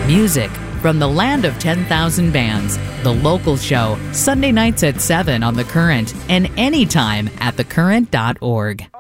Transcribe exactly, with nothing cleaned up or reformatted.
Music from the land of ten thousand bands. The Local Show, Sunday nights at seven on The Current and anytime at the current dot org.